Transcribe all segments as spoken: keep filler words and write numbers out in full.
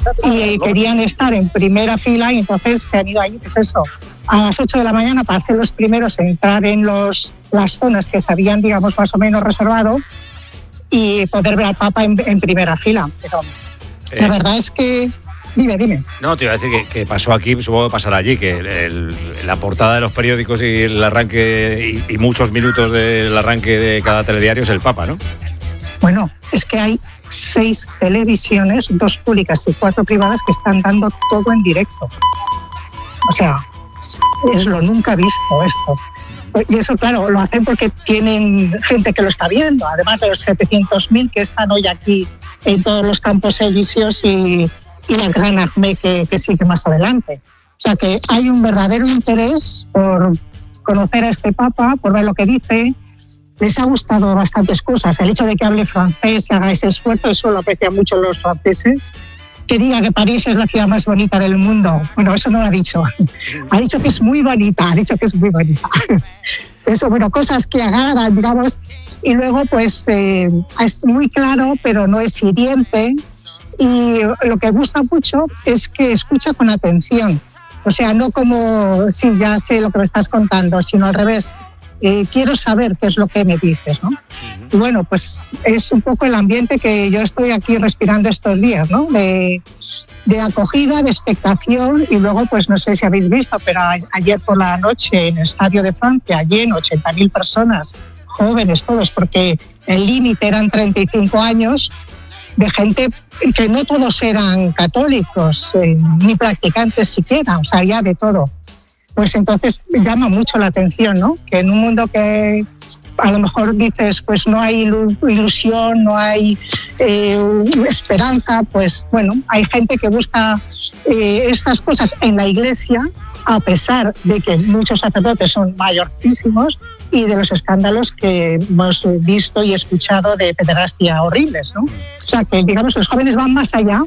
y querían estar en primera fila y entonces se han ido ahí, pues eso, a las ocho de la mañana para ser los primeros a entrar en los, las zonas que se habían, digamos, más o menos reservado y poder ver al Papa en, en primera fila. Pero eh. la verdad es que... Dime, dime. No, te iba a decir que, que pasó aquí, supongo que pasará allí, que el, el, la portada de los periódicos y el arranque y, y muchos minutos del arranque de cada telediario es el Papa, ¿no? Bueno, es que hay seis televisiones, dos públicas y cuatro privadas que están dando todo en directo. O sea, es lo nunca visto esto. Y eso, claro, lo hacen porque tienen gente que lo está viendo, además de los setecientos mil que están hoy aquí en todos los campos elíseos y... y la gran acme que, que sigue más adelante. O sea que hay un verdadero interés por conocer a este Papa, por ver lo que dice. Les ha gustado bastantes cosas. El hecho de que hable francés y haga ese esfuerzo, eso lo aprecian mucho los franceses. Que diga que París es la ciudad más bonita del mundo. Bueno, eso no lo ha dicho. Ha dicho que es muy bonita, ha dicho que es muy bonita. Eso, bueno, cosas que agradan, digamos. Y luego, pues, eh, es muy claro, pero no es hiriente. Y lo que gusta mucho es que escucha con atención. O sea, no como, sí, ya sé lo que me estás contando, sino al revés. Eh, quiero saber qué es lo que me dices, ¿no? Y bueno, pues es un poco el ambiente que yo estoy aquí respirando estos días, ¿no? De, de acogida, de expectación y luego, pues no sé si habéis visto, pero a, ayer por la noche en el Estadio de Francia, lleno, ochenta mil personas, jóvenes todos, porque el límite eran treinta y cinco años, de gente que no todos eran católicos, eh, ni practicantes siquiera, o sea, había de todo. Pues entonces llama mucho la atención, ¿no? Que en un mundo que a lo mejor dices, pues no hay ilusión, no hay eh, esperanza, pues bueno, hay gente que busca eh, estas cosas en la iglesia, a pesar de que muchos sacerdotes son mayorcísimos y de los escándalos que hemos visto y escuchado de pederastia horribles, ¿no? O sea, que digamos los jóvenes van más allá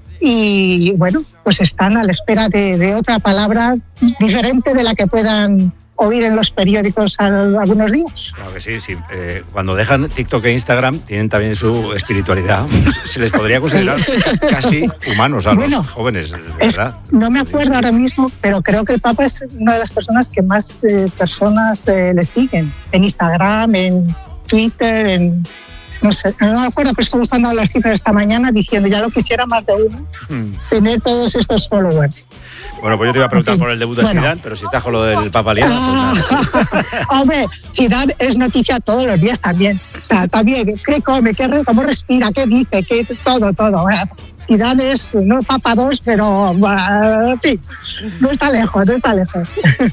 y bueno, pues están a la espera de, de otra palabra diferente de la que puedan oír en los periódicos algunos días. Claro que sí, sí. Eh, cuando dejan TikTok e Instagram tienen también su espiritualidad. Se les podría considerar sí. casi humanos a bueno, los jóvenes, de verdad. Es, no me acuerdo ahora mismo, pero creo que el Papa es una de las personas que más eh, personas eh, le siguen en Instagram, en Twitter, en... No sé, no me acuerdo, pero estoy buscando las cifras esta mañana diciendo, ya lo quisiera más de uno, hmm. tener todos estos followers. Bueno, pues yo te iba a preguntar por el debut de bueno. Zidane, pero si estás con lo del Papa liado, ah, pues nada. Hombre, Zidane es noticia todos los días también. O sea, también, qué come, qué re, cómo respira, qué dice, qué todo, todo. Zidane es, no Papa dos, pero, en fin, no está lejos, no está lejos.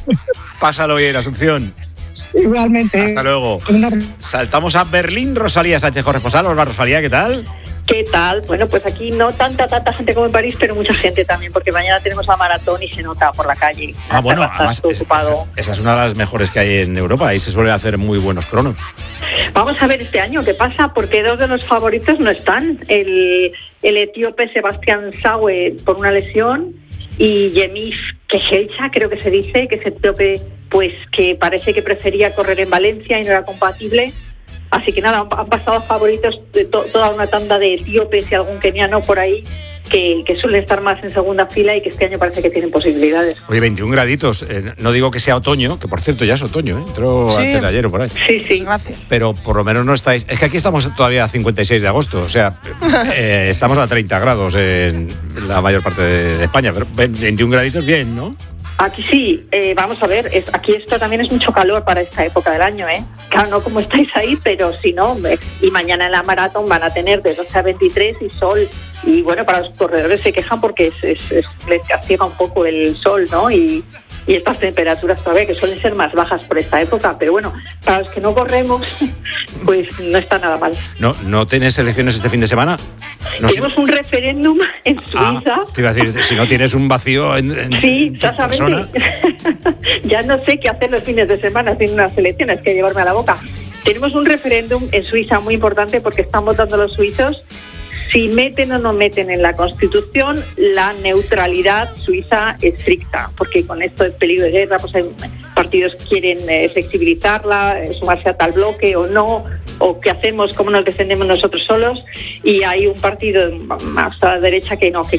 Pásalo bien, Asunción. Igualmente. Hasta luego. Saltamos a Berlín. Rosalía Sánchez, corresponsal. Hola, Rosalía, ¿qué tal? ¿Qué tal? Bueno, pues aquí no tanta, tanta gente como en París, pero mucha gente también, porque mañana tenemos la maratón y se nota por la calle. Ah, bueno, además, es, esa, esa es una de las mejores que hay en Europa. Ahí se suelen hacer muy buenos cronos. Vamos a ver este año qué pasa, porque dos de los favoritos no están. El, el etíope Sebastián Sawe por una lesión y Yemif Kejelcha, creo que se dice, que es etíope, pues que parece que prefería correr en Valencia y no era compatible. Así que nada, han pasado favoritos de to- toda una tanda de etíopes y algún keniano por ahí que, que suelen estar más en segunda fila y que este año parece que tienen posibilidades. Oye, veintiún graditos, eh, no digo que sea otoño, que por cierto ya es otoño, ¿eh? Entró sí. antes de ayer o por ahí. Sí, sí. Gracias. Pero por lo menos no estáis... Es que aquí estamos todavía a cincuenta y seis de agosto, o sea, eh, estamos a treinta grados en la mayor parte de, de España, pero veintiún graditos bien, ¿no? Aquí sí, eh, vamos a ver, es, aquí esto también es mucho calor para esta época del año, ¿eh? Claro, no como estáis ahí, pero si no, y mañana en la maratón van a tener de doce a veintitrés y sol, y bueno, para los corredores se quejan porque es, es, es, les castiga un poco el sol, ¿no? Y, y estas temperaturas todavía que suelen ser más bajas por esta época, pero bueno, para los que no corremos, pues no está nada mal. ¿No, no tenés elecciones este fin de semana? No Tenemos sé. un referéndum en Suiza. Ah, te iba a decir, si no tienes un vacío en, en, sí, en tu persona. Ya no sé qué hacer los fines de semana sin unas elecciones, que llevarme a la boca. Tenemos un referéndum en Suiza muy importante porque están votando los suizos si meten o no meten en la Constitución la neutralidad suiza estricta, porque con esto del peligro de guerra, pues hay partidos que quieren eh, flexibilizarla, eh, sumarse a tal bloque o no, o qué hacemos, cómo nos defendemos nosotros solos, y hay un partido más a la derecha que no, que